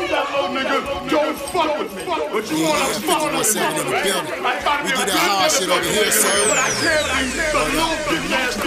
that little nigga, don't fuck with me. But you wanna fuck with me. We do that hard shit over here, sir. But I can't be the little bitch ass